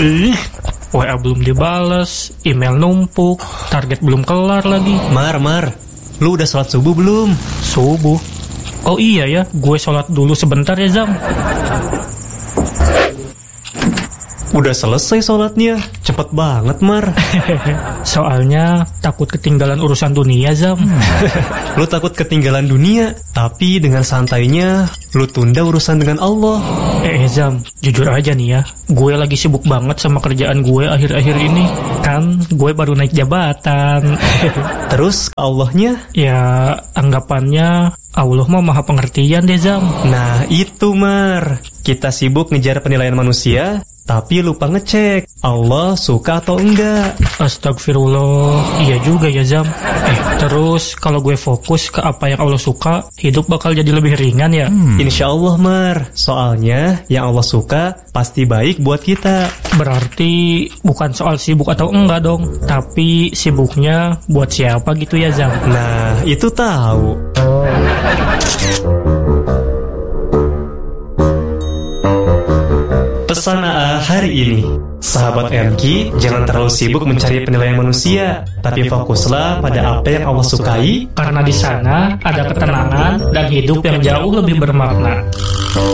Ih, WA belum dibales, email numpuk, target belum kelar lagi. Mar, lu udah sholat subuh belum? Subuh. Oh iya ya, gue sholat dulu sebentar ya Zam. Udah selesai sholatnya, cepet banget Mar. Soalnya takut ketinggalan urusan dunia Zam. Lu takut ketinggalan dunia, tapi dengan santainya lu tunda urusan dengan Allah. Zam, jujur aja nih ya, gue lagi sibuk banget sama kerjaan gue akhir-akhir ini. Kan gue baru naik jabatan. Terus Allahnya? Ya, anggapannya Allah mah maha pengertian deh Zam. Nah itu Mar, kita sibuk ngejar penilaian manusia, tapi lupa ngecek Allah suka atau enggak. Astagfirullah, iya juga ya Zam. Terus kalau gue fokus ke apa yang Allah suka, hidup bakal jadi lebih ringan ya? Insya Allah Mar, soalnya yang Allah suka pasti baik buat kita. Berarti bukan soal sibuk atau enggak dong, tapi sibuknya buat siapa gitu ya Zam? Nah itu tahu. Pesan AA hari ini, sahabat MQ, jangan terlalu sibuk mencari penilaian manusia, tapi fokuslah pada apa yang Allah sukai, Karena di sana ada ketenangan dan hidup yang jauh lebih bermakna.